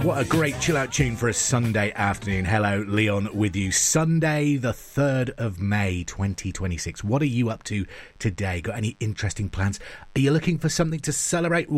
What a great chill-out tune for a Sunday afternoon. Hello, Leon with you. Sunday, the 3rd of May, 2026. What are you up to today? Got any interesting plans? Are you looking for something to celebrate?